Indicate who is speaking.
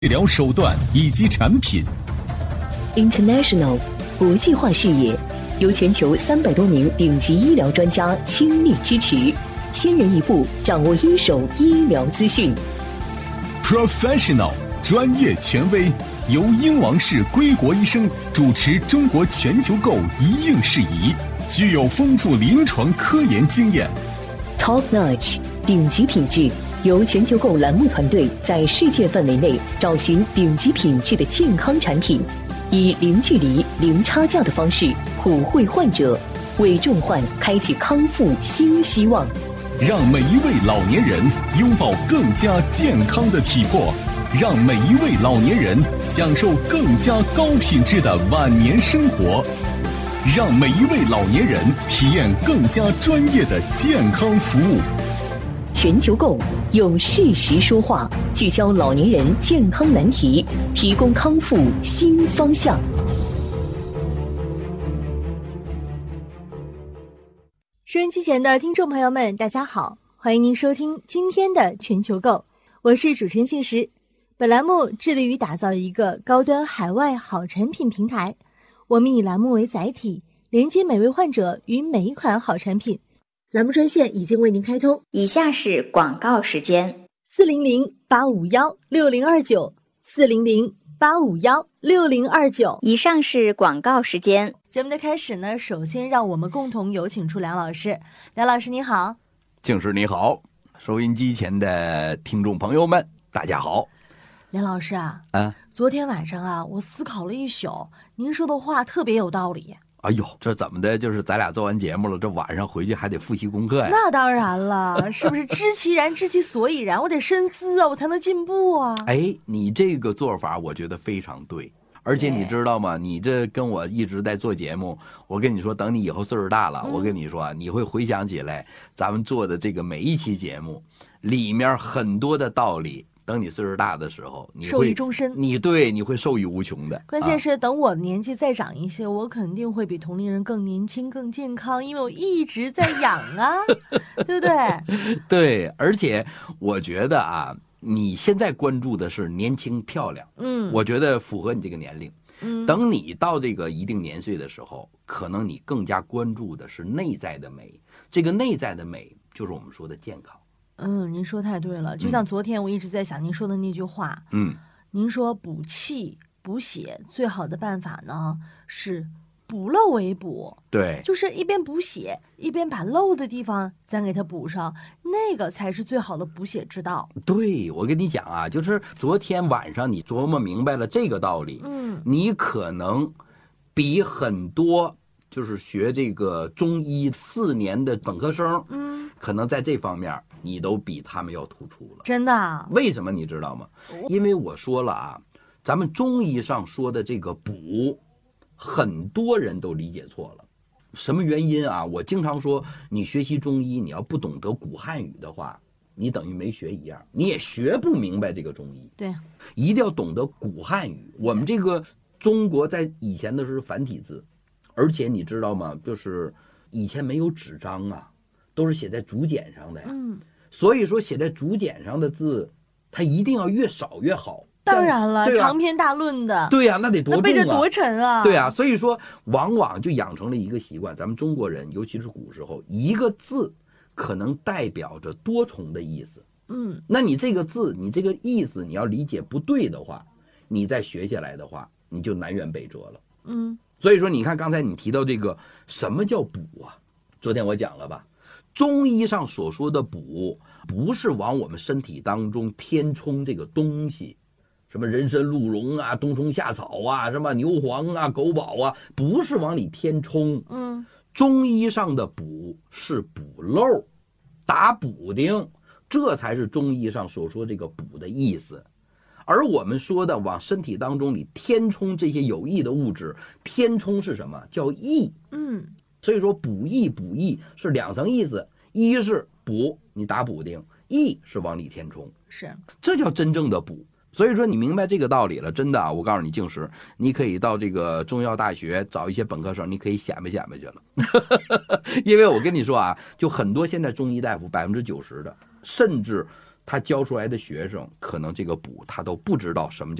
Speaker 1: 治疗手段以及产品。
Speaker 2: International 国际化视野，由全球300多名顶级医疗专家倾力支持，先人一步掌握一手医疗资讯。
Speaker 1: Professional 专业权威，由英王氏归国医生主持中国全球购一应事宜，具有丰富临床科研经验。
Speaker 2: Top Notch 顶级品质，由全球购栏目团队在世界范围内找寻顶级品质的健康产品，以零距离、零差价的方式普惠患者，为重患开启康复新希望。
Speaker 1: 让每一位老年人拥抱更加健康的体魄，让每一位老年人享受更加高品质的晚年生活，让每一位老年人体验更加专业的健康服务。
Speaker 2: 全球购用事实说话，聚焦老年人健康难题，提供康复新方向。
Speaker 3: 收音机前的听众朋友们，大家好，欢迎您收听今天的全球购，我是主持人庆石。本栏目致力于打造一个高端海外好产品平台，我们以栏目为载体，连接每位患者与每一款好产品。栏目专线已经为您开通，
Speaker 4: 以下是广告时间
Speaker 3: ：400-851-6029 400-851-6029。
Speaker 4: 以上是广告时间。
Speaker 3: 节目的开始呢，首先让我们共同有请出梁老师。梁老师你好。
Speaker 5: 静师你好，收音机前的听众朋友们大家好。
Speaker 3: 梁老师昨天晚上我思考了一宿，您说的话特别有道理。
Speaker 5: 哎呦，这怎么的？就是咱俩做完节目了，这晚上回去还得复习功课呀？
Speaker 3: 那当然了，是不是知其然，知其所以然？我得深思我才能进步啊！
Speaker 5: 哎，你这个做法我觉得非常对，而且你知道吗？你这跟我一直在做节目，我跟你说，等你以后岁数大了，我跟你说，你会回想起来咱们做的这个每一期节目里面很多的道理。等你岁数大的时候，你会
Speaker 3: 受益终身。
Speaker 5: 你会受益无穷的。
Speaker 3: 关键是等我年纪再长一些，我肯定会比同龄人更年轻、更健康，因为我一直在养对不对？
Speaker 5: 对，而且我觉得你现在关注的是年轻漂亮，我觉得符合你这个年龄。等你到这个一定年岁的时候，可能你更加关注的是内在的美。这个内在的美，就是我们说的健康。
Speaker 3: 您说太对了，就像昨天我一直在想您说的那句话，您说补气补血最好的办法呢是补漏为补，
Speaker 5: 对，
Speaker 3: 就是一边补血一边把漏的地方咱给它补上，那个才是最好的补血之道。
Speaker 5: 对，我跟你讲就是昨天晚上你琢磨明白了这个道理，你可能比很多就是学这个中医4年的本科生，可能在这方面你都比他们要突出了。
Speaker 3: 真的？
Speaker 5: 为什么你知道吗？因为我说了咱们中医上说的这个补，很多人都理解错了。什么原因我经常说，你学习中医，你要不懂得古汉语的话，你等于没学一样，你也学不明白这个中医。
Speaker 3: 对，
Speaker 5: 一定要懂得古汉语。我们这个中国在以前的是繁体字，而且你知道吗？就是以前没有纸张都是写在竹简上的呀。所以说写在竹简上的字，它一定要越少越好。
Speaker 3: 当然了，长篇大论的。
Speaker 5: 对呀，那得多重
Speaker 3: 那背着多沉
Speaker 5: 对呀，所以说往往就养成了一个习惯，咱们中国人，尤其是古时候，一个字可能代表着多重的意思。那你这个字，你这个意思，你要理解不对的话，你再学下来的话，你就南辕北辙了。所以说你看刚才你提到这个什么叫补昨天我讲了吧，中医上所说的补，不是往我们身体当中填充这个东西，什么人参鹿茸冬虫夏草什么牛黄狗宝不是往里填充。中医上的补是补漏、打补丁，这才是中医上所说这个补的意思。而我们说的往身体当中里填充这些有益的物质，填充是什么？叫益。所以说补益是2层意思，一是补，你打补丁；益是往里填充，
Speaker 3: 是，这
Speaker 5: 叫真正的补。所以说你明白这个道理了，真的我告诉你，静时你可以到这个中药大学找一些本科生，你可以显摆显摆去了。因为我跟你说就很多现在中医大夫90%的，甚至他教出来的学生可能这个补他都不知道什么叫